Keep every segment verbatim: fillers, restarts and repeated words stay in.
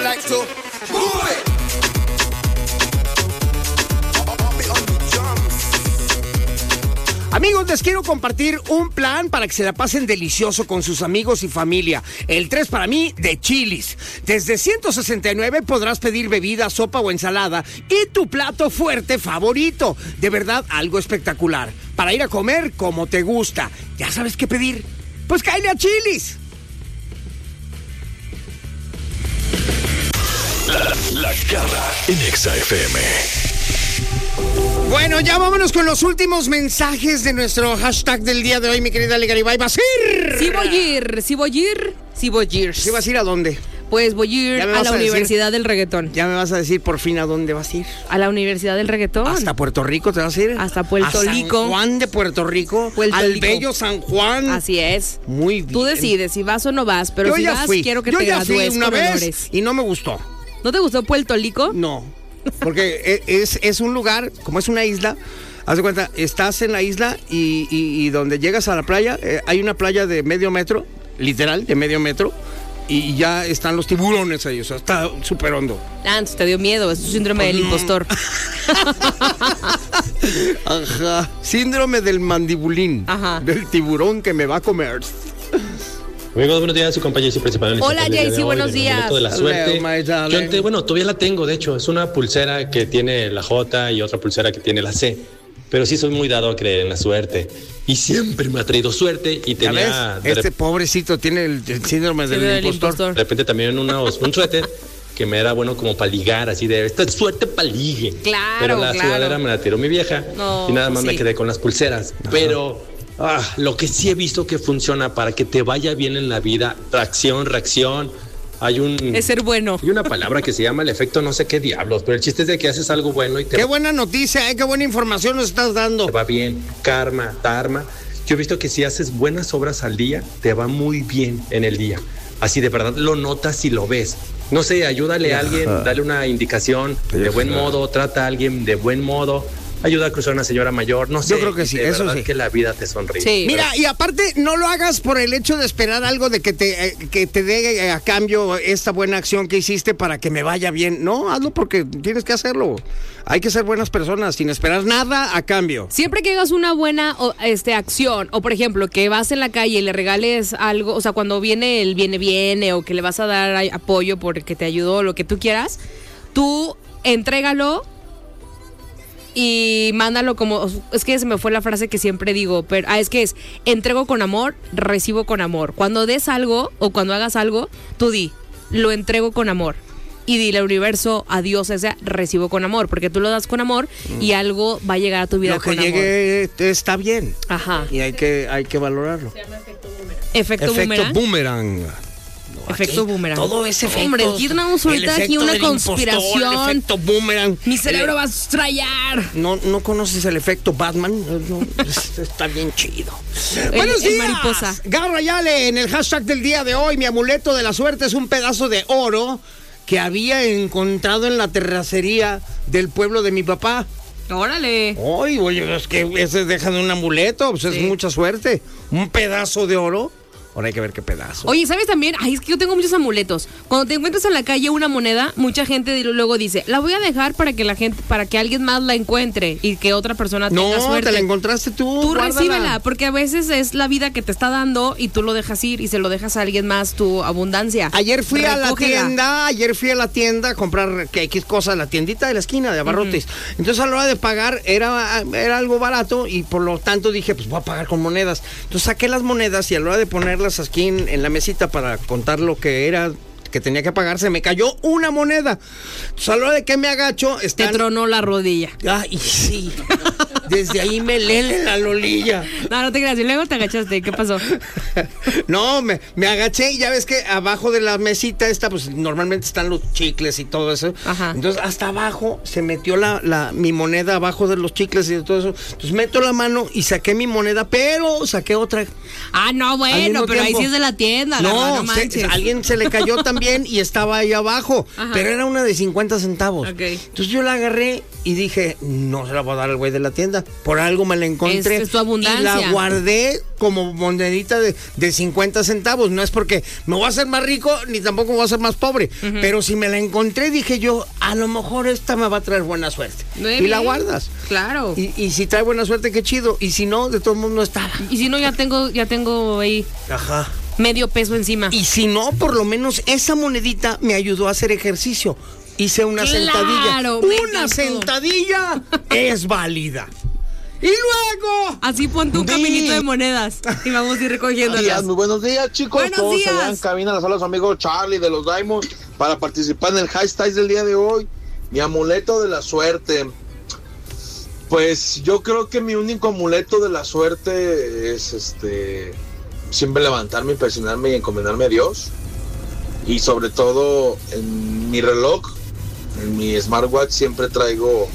like to move it. Amigos, les quiero compartir un plan para que se la pasen delicioso con sus amigos y familia. El tres para mí de Chili's. Desde ciento sesenta y nueve podrás pedir bebida, sopa o ensalada y tu plato fuerte favorito. De verdad, algo espectacular. Para ir a comer como te gusta. ¿Ya sabes qué pedir? Pues cáele a Chili's. La, la Garra en Exa F M. Bueno, ya vámonos con los últimos mensajes de nuestro hashtag del día de hoy, mi querida Legaribay. ¿Vas a ir? Sí voy a ir, sí voy a ir, sí voy a ir. ¿Sí vas a ir a dónde? Pues voy a ir a la Universidad del Reggaetón. Ya me vas a decir por fin a dónde vas a ir. ¿A la Universidad del Reggaetón? ¿Hasta Puerto Rico te vas a ir? Hasta Puerto Rico. ¿A San Juan de Puerto Rico? Puerto al Rico. bello San Juan. Así es. Muy bien. Tú decides si vas o no vas, pero Yo si ya vas, fui. quiero que Yo te ya fui gradúes una con vez honores. y no me gustó. ¿No te gustó Puerto Rico? No, porque es, es un lugar, como es una isla, haz de cuenta, estás en la isla y, y, y donde llegas a la playa, eh, hay una playa de medio metro, literal, de medio metro, y ya están los tiburones ahí, o sea, está súper hondo. Ah, entonces te dio miedo, es tu síndrome del impostor. Ajá, síndrome del mandibulín. Ajá. Del tiburón que me va a comer. Amigos, buenos días, su compañía y principal. Hola, Jaycee, buenos días. De la suerte. Hello, my darling. Yo te, bueno, todavía la tengo, de hecho, es una pulsera que tiene la J y otra pulsera que tiene la C. Pero sí soy muy dado a creer en la suerte. Y siempre me ha traído suerte y ¿Ya tenía... ves? Este pobrecito tiene el, el síndrome del, del impostor. impostor. De repente también una, un suéter que me era bueno como para ligar, así de, esta es suerte para ligue. Claro, Pero la claro. sudadera me la tiró mi vieja No, y nada más sí. me quedé con las pulseras. Pero ah, lo que sí he visto que funciona para que te vaya bien en la vida, tracción, reacción, hay un... Es ser bueno. Hay una palabra que se llama el efecto no sé qué diablos, pero el chiste es de que haces algo bueno y te Qué buena noticia, eh, qué buena información nos estás dando. te va bien, karma, dharma. Yo he visto que si haces buenas obras al día, te va muy bien en el día. Así de verdad lo notas y lo ves. No sé, ayúdale a alguien, dale una indicación de buen modo, trata a alguien de buen modo, ayuda a cruzar a una señora mayor, no sé. Yo creo que sí, de eso verdad sí. que la vida te sonríe. Sí. Mira, y aparte, no lo hagas por el hecho de esperar algo de que te, eh, que te dé eh, a cambio esta buena acción que hiciste para que me vaya bien. No, hazlo porque tienes que hacerlo. Hay que ser buenas personas sin esperar nada a cambio. Siempre que hagas una buena o, este, acción, o por ejemplo, que vas en la calle y le regales algo, o sea, cuando viene el viene, viene, o que le vas a dar ay, apoyo porque te ayudó, lo que tú quieras, tú entrégalo y mándalo como, es que se me fue la frase que siempre digo, pero ah, es que es, entrego con amor, recibo con amor. Cuando des algo o cuando hagas algo, tú di, lo entrego con amor. Y dile al universo, a Dios, ese recibo con amor, porque tú lo das con amor y algo va a llegar a tu vida Lo que con llegue eh, está bien. amor. Ajá. Y hay que, hay que valorarlo. Efecto, Efecto boomerang. boomerang. No, Efecto aquí boomerang. Todo ese efecto. Hombre, aquí tenemos ahorita el aquí efecto una del impostor, conspiración. el efecto boomerang. Mi cerebro El- va a estrellar. ¿No, ¿No conoces el efecto Batman? No, es- está bien chido. Buenos el días. mariposa. Garra Yale, en el hashtag del día de hoy, mi amuleto de la suerte es un pedazo de oro que había encontrado en la terracería del pueblo de mi papá. Órale. Ay, oye, es que ese deja de un amuleto, pues Sí. es mucha suerte. Un pedazo de oro. Ahora hay que ver qué pedazo. Oye, ¿sabes también? Ay, es que yo tengo muchos amuletos. Cuando te encuentras en la calle una moneda, mucha gente luego dice, la voy a dejar para que la gente, para que alguien más la encuentre y que otra persona tenga no, suerte. te la encontraste tú. Tú guárdala. recíbela, porque a veces es la vida que te está dando y tú lo dejas ir y se lo dejas a alguien más tu abundancia. Ayer fui a la Recógela. tienda, ayer fui a la tienda a comprar que X cosas, la tiendita de la esquina de abarrotes. Uh-huh. Entonces a la hora de pagar era, era algo barato y por lo tanto dije, pues voy a pagar con monedas. Entonces saqué las monedas y a la hora de ponerlas aquí en, en la mesita para contar lo que era, que tenía que pagar, se me cayó una moneda. Entonces a la hora de que me agacho, están... Te tronó la rodilla. Ay, sí. Desde ahí me lele la lolilla. No, no te creas. Y luego te agachaste. ¿Qué pasó? No, me, me agaché y ya ves que abajo de la mesita esta, pues normalmente están los chicles y todo eso. Ajá. Entonces hasta abajo se metió la, la mi moneda abajo de los chicles y de todo eso. Entonces meto la mano y saqué mi moneda, pero saqué otra. Ah, no, bueno, pero ahí sí es de la tienda. No, la, no se, manches. a alguien se le cayó también y estaba ahí abajo. Ajá. Pero era una de cincuenta centavos. Ok. Entonces yo la agarré y dije, no se la voy a dar al güey de la tienda. Por algo me la encontré. Es, es tu abundancia. Y la guardé como monedita de, de cincuenta centavos. No es porque me voy a hacer más rico, ni tampoco me voy a hacer más pobre. Uh-huh. Pero si me la encontré, dije yo, a lo mejor esta me va a traer buena suerte. Muy y bien. la guardas. Claro. Y, y si trae buena suerte, qué chido. Y si no, de todo el mundo no estaba. Y si no, ya tengo, ya tengo ahí Ajá. medio peso encima. Y si no, por lo menos esa monedita me ayudó a hacer ejercicio. Hice una Claro, sentadilla. me Una encantó. sentadilla es válida. Y luego... Así pon tu Sí. caminito de monedas y vamos a ir recogiéndolas. Muy buenos días, chicos. Buenos Todos días. allá en cabina, les habla su amigo Charlie de los Diamonds para participar en el High Styles del día de hoy. Mi amuleto de la suerte. Pues yo creo que mi único amuleto de la suerte es este siempre levantarme, impresionarme y encomendarme a Dios. Y sobre todo en mi reloj, en mi smartwatch, siempre traigo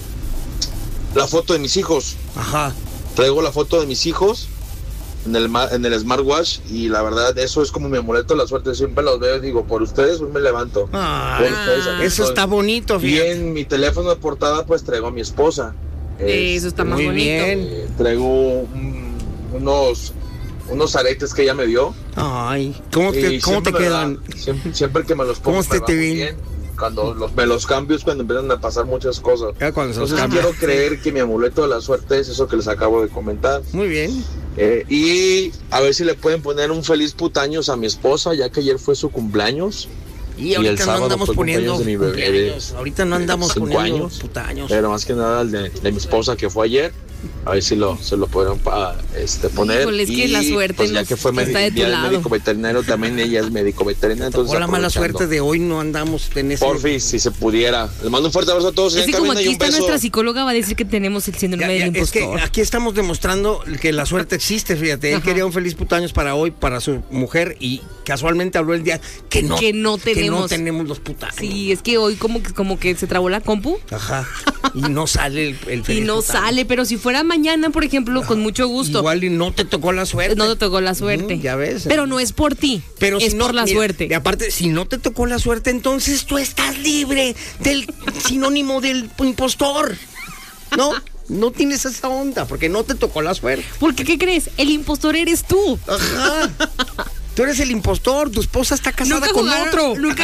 la foto de mis hijos. Ajá. Traigo la foto de mis hijos en el, ma- en el smartwatch y la verdad eso es como mi amuleto de la suerte. Siempre los veo y digo, por ustedes hoy me levanto. Ay, Por ustedes, aquí eso estoy. está bonito, Y fíjate. en mi teléfono de portada pues traigo a mi esposa. Eso está más muy bonito. bien. Eh, traigo un- unos unos aretes que ella me dio. Ay, ¿cómo te, Y cómo te siempre me quedan? da- siempre, siempre que me los pongo ¿Cómo se me te va muy ven? bien. Cuando los, me los cambio es cuando empiezan a pasar muchas cosas. Ya cuando se los Entonces cambian. quiero creer que mi amuleto de la suerte es eso que les acabo de comentar. Muy bien. Eh, y a ver si le pueden poner un feliz putaños a mi esposa, ya que ayer fue su cumpleaños. Y el ahorita no sábado andamos fue poniendo cumpleaños de mi bebé de- cumpleaños. Ahorita no de andamos cinco poniendo años. putaños. Pero más que nada el de, de mi esposa que fue ayer. A ver si lo, se lo pudieron pa- este, poner. Híjole, es que la suerte pues, ya nos- que fue está de tu día del lado. médico veterinario, también ella es médico veterinario. Entonces O la mala aprovechando. suerte de hoy no andamos en ese. Porfi, si se pudiera. Les mando un fuerte abrazo a todos. Es que en como cabina y aquí un está beso. nuestra psicóloga, va a decir que tenemos el síndrome Ya, ya, del es que impostor. aquí estamos demostrando que la suerte existe, fíjate. Él Ajá. quería un feliz putaños para hoy, para su mujer, y casualmente habló el día que no, Que no que no tenemos. tenemos los putaños. Sí, es que hoy como que, como que se trabó la compu Ajá. Y no sale el, el y feliz no putaños. sale, pero si fuera mañana, por ejemplo, con mucho gusto. Igual y no te tocó la suerte. No te tocó la suerte. Ujú, ya ves. Pero no es por ti, Pero es si no, por la mira, suerte. Y aparte, si no te tocó la suerte, entonces tú estás libre del sinónimo del impostor. No, no tienes esa onda, porque no te tocó la suerte. Porque, ¿qué crees? El impostor eres tú. Ajá. Tú eres el impostor, tu esposa está casada Nunca con jugaron- otro. Nunca,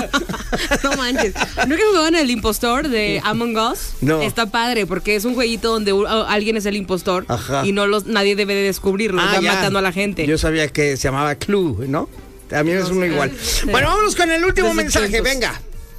no manches. Nunca jugaban el impostor de Among Us. No. Está padre porque es un jueguito donde u- a- alguien es el impostor. Ajá. Y no los, nadie debe de descubrirlo. Ah, Está ya. matando a la gente. Yo sabía que se llamaba Clue, ¿no? También es No uno sé. igual. Sí. Bueno, vámonos con el último De mensaje, suspensos. venga.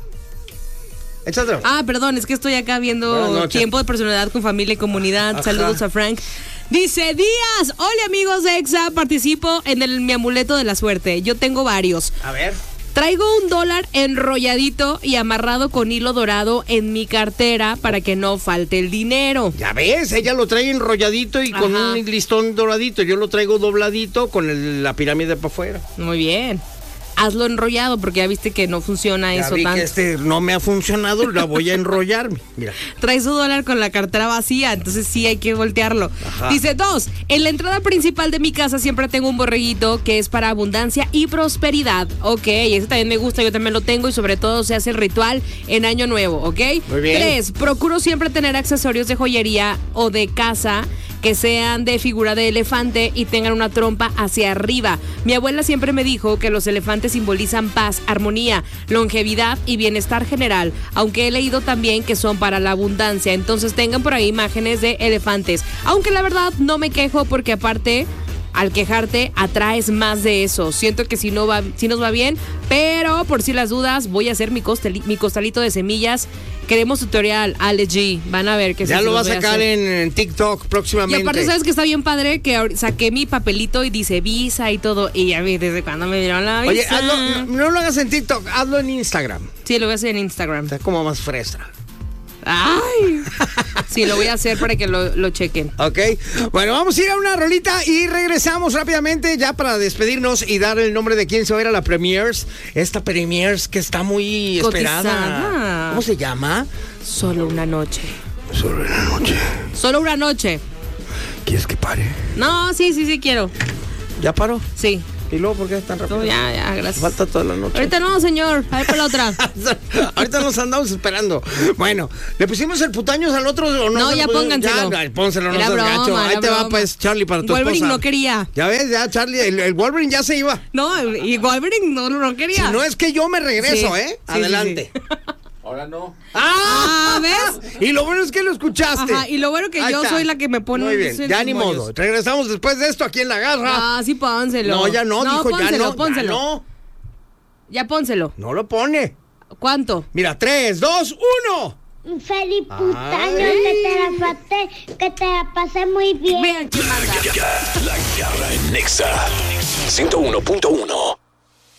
Échate. Ah, perdón, es que estoy acá Buenas viendo noches. tiempo de personalidad con familia y comunidad. Ajá. Saludos a Frank. Dice, Díaz, hola amigos de EXA, participo en el, mi amuleto de la suerte. Yo tengo varios. A ver. Traigo un dólar enrolladito y amarrado con hilo dorado en mi cartera para que no falte el dinero. Ya ves, ella lo trae enrolladito y con Ajá. un listón doradito. Yo lo traigo dobladito con el- la pirámide para afuera. Muy bien. Hazlo enrollado porque ya viste que no funciona Ya eso vi tanto. que este no me ha funcionado, la voy a enrollar. Mira. Trae su dólar con la cartera vacía, entonces sí hay que voltearlo. Ajá. Dice, dos, en la entrada principal de mi casa siempre tengo un borreguito que es para abundancia y prosperidad. Ok, ese también me gusta, yo también lo tengo y sobre todo se hace el ritual en Año Nuevo, ¿ok? Muy bien. Tres, procuro siempre tener accesorios de joyería o de casa que sean de figura de elefante y tengan una trompa hacia arriba. Mi abuela siempre me dijo que los elefantes simbolizan paz, armonía, longevidad y bienestar general, aunque he leído también que son para la abundancia, entonces tengan por ahí imágenes de elefantes, aunque la verdad no me quejo porque aparte al quejarte atraes más de eso. Siento que si no va, si nos va bien, pero por si las dudas voy a hacer mi, costeli- mi costalito de semillas. Queremos tutorial, Ale G. Van a ver que Ya sí lo los va a voy sacar hacer. en, en TikTok próximamente. Y aparte, ¿sabes que está bien padre? Que ahor- saqué mi papelito y dice visa y todo. Y ya vi desde cuando me dieron la visa. Oye, hazlo, no, no lo hagas en TikTok, hazlo en Instagram. Sí, lo voy a hacer en Instagram. Está como más fresa. ¡Ay! Sí, lo voy a hacer para que lo, lo chequen. Ok, bueno, vamos a ir a una rolita y regresamos rápidamente ya para despedirnos y dar el nombre de quién se va a ir a la Premiers. Esta Premiers que está muy esperada. Cotizada. ¿Cómo se llama? Solo una noche. Solo una noche. Solo una noche. ¿Quieres que pare? No, sí, sí, sí quiero. ¿Ya paró? Sí. ¿Y luego por qué es tan rápido? No, ya, ya, gracias. Falta toda la noche. Ahorita no, señor. A ver con la otra. Ahorita nos andamos esperando. Bueno, ¿le pusimos el putaños al otro o no? No, ya pónganselo. Ya, pónselo, no Era seas broma, gacho. Ahí era te va, broma. pues, Charlie, para tu Wolverine esposa. no quería. Ya ves, ya, Charlie, el, el Wolverine ya se iba. No, y Wolverine no, no quería. Si no es que yo me regreso, Sí, ¿eh? sí, Adelante. sí, sí. Ahora no. ¡Ah! Ah, ¿ves? Y lo bueno es que lo escuchaste. Ajá, y lo bueno que Ahí yo está. soy la que me pone. Muy bien, en ya los ni mollos. modo. Regresamos después de esto aquí en La Garra. Ah, sí, pónselo. No, ya no, dijo pónselo, ya no. Pónselo, Ya no. Ya pónselo. No lo pone. ¿Cuánto? Mira, tres, dos, uno. Feliz putaño, que te la pate, que te la pasé muy bien. Vean quién manda. La Garra en Nexa ciento uno punto uno.